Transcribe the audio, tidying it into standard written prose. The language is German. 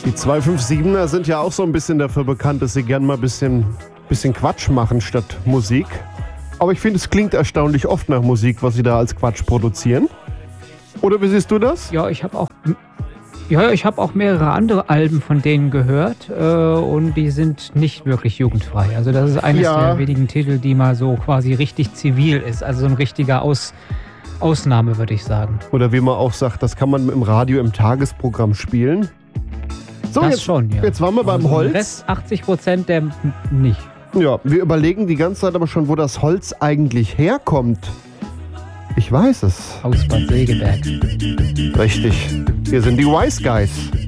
Die 257er sind ja auch so ein bisschen dafür bekannt, dass sie gern mal ein bisschen Quatsch machen statt Musik. Aber ich finde, es klingt erstaunlich oft nach Musik, was sie da als Quatsch produzieren. Oder wie siehst du das? Ja, ich habe auch mehrere andere Alben von denen gehört und die sind nicht wirklich jugendfrei. Also das ist eines der wenigen Titel, die mal so quasi richtig zivil ist. Also so ein richtiger Ausnahme, würde ich sagen. Oder wie man auch sagt, das kann man im Radio im Tagesprogramm spielen. So, das jetzt, schon, ja. Jetzt waren wir beim Holz. Rest 80% der nicht. Ja, wir überlegen die ganze Zeit aber schon, wo das Holz eigentlich herkommt. Ich weiß es. Aus Bad Segeberg. Richtig. Wir sind die Wise Guys.